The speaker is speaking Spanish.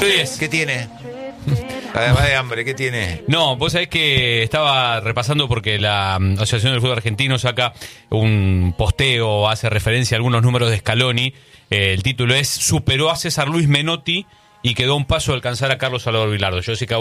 ¿Qué tiene? Además de hambre, ¿qué tiene? No, vos sabés que estaba repasando porque la Asociación del Fútbol Argentino saca un posteo, hace referencia a algunos números de Scaloni. El título es: superó a César Luis Menotti y quedó a un paso de alcanzar a Carlos Salvador Bilardo. Yo sé que